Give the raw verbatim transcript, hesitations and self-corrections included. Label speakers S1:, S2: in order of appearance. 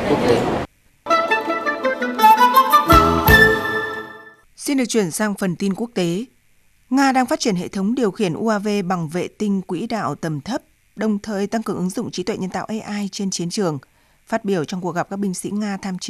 S1: quốc tế.
S2: Xin được chuyển sang phần tin quốc tế. Nga đang phát triển hệ thống điều khiển u a vê bằng vệ tinh quỹ đạo tầm thấp, đồng thời tăng cường ứng dụng trí tuệ nhân tạo a i trên chiến trường. Phát biểu trong cuộc gặp các binh sĩ Nga tham chiến